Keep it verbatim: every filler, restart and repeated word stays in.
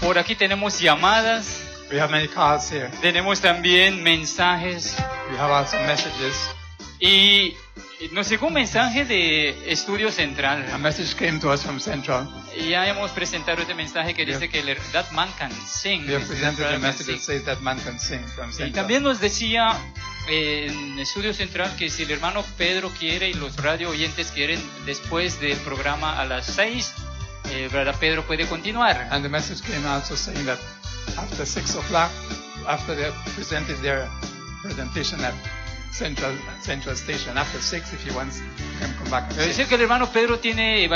Por aquí tenemos llamadas, We have many calls here. tenemos también mensajes. We have also messages. Y nos llegó un mensaje de Estudio Central. A message came to us from Central. Y ya hemos presentado este mensaje que dice Yeah. que el, that man can sing. We have presented a Can message that sing. says that man can sing from Y Central. también nos decía eh, en Estudio Central que si el hermano Pedro quiere y los radio oyentes quieren, después del programa a las seis, eh, ¿verdad? Pedro puede continuar. And the message came also saying that after six o'clock, after they have presented their presentation at Central Central Station, after six, if he wants, he can come back. and Pero sing. dice que el hermano Pedro tiene